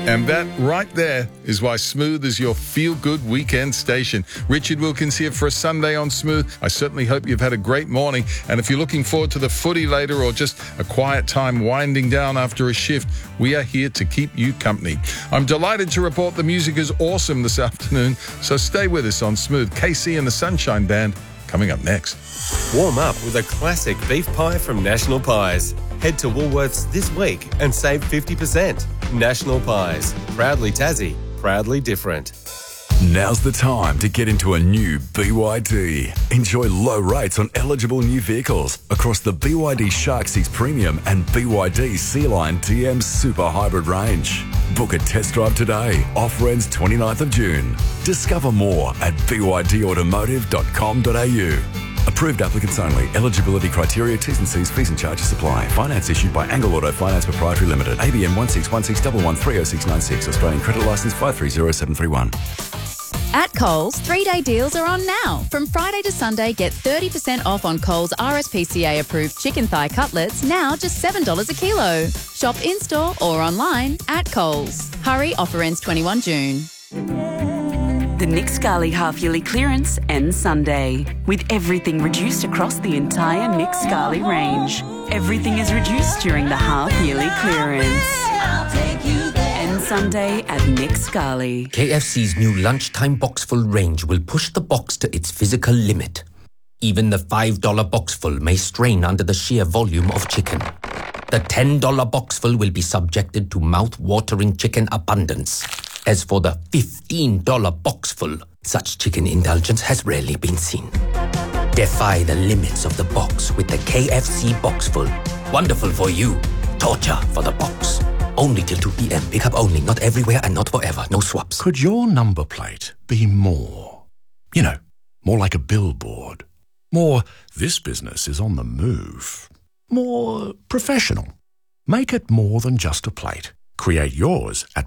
And that right there is why Smooth is your feel-good weekend station. Richard Wilkins here for a Sunday on Smooth. I certainly hope you've had a great morning. And if you're looking forward to the footy later or just a quiet time winding down after a shift, we are here to keep you company. I'm delighted to report the music is awesome this afternoon, so stay with us on Smooth. KC and the Sunshine Band coming up next. Warm up with a classic beef pie from National Pies. Head to Woolworths this week and save 50%. National Pies. Proudly Tassie. Proudly different. Now's the time to get into a new BYD. Enjoy low rates on eligible new vehicles across the BYD Shark 6 Premium and BYD Sea Line DM Super Hybrid range. Book a test drive today. Offer ends 29th of June. Discover more at bydautomotive.com.au. Approved applicants only. Eligibility criteria, T's and C's, fees and charges apply. Finance issued by Angle Auto Finance Proprietary Limited. ABN 16161130696. Australian credit licence 530731. At Coles, 3-day deals are on now. From Friday to Sunday, get 30% off on Coles RSPCA approved chicken thigh cutlets, now just $7 a kilo. Shop in-store or online at Coles. Hurry, offer ends 21 June. The Nick Scali half-yearly clearance ends Sunday, with everything reduced across the entire Nick Scali range. Everything is reduced during the half-yearly clearance. Ends Sunday at Nick Scali. KFC's new lunchtime boxful range will push the box to its physical limit. Even the $5 boxful may strain under the sheer volume of chicken. The $10 boxful will be subjected to mouth-watering chicken abundance. As for the $15 boxful, such chicken indulgence has rarely been seen. Defy the limits of the box with the KFC Boxful. Wonderful for you. Torture for the box. Only till 2 p.m. Pick up only. Not everywhere and not forever. No swaps. Could your number plate be more? You know, more like a billboard. More, this business is on the move. More professional. Make it more than just a plate. Create yours at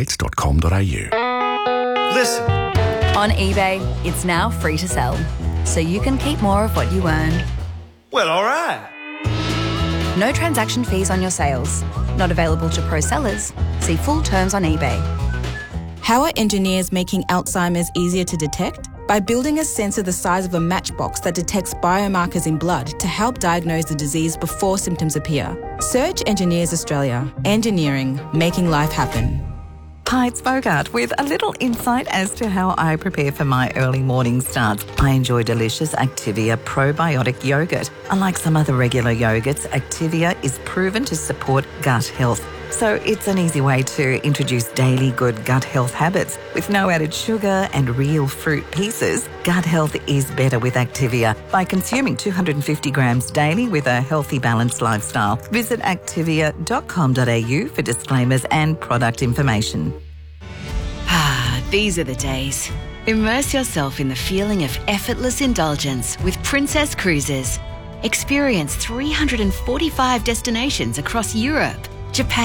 myplates.com.au. Listen. On eBay, it's now free to sell, so you can keep more of what you earn. Well, all right. No transaction fees on your sales. Not available to pro sellers. See full terms on eBay. How are engineers making Alzheimer's easier to detect? By building a sensor the size of a matchbox that detects biomarkers in blood to help diagnose the disease before symptoms appear. Search Engineers Australia. Engineering, making life happen. Hi, it's Bogart with a little insight as to how I prepare for my early morning starts. I enjoy delicious Activia probiotic yogurt. Unlike some other regular yogurts, Activia is proven to support gut health. So it's an easy way to introduce daily good gut health habits. With no added sugar and real fruit pieces, gut health is better with Activia by consuming 250 grams daily with a healthy, balanced lifestyle. Visit activia.com.au for disclaimers and product information. These are the days. Immerse yourself in the feeling of effortless indulgence with Princess Cruises. Experience 345 destinations across Europe, Japan,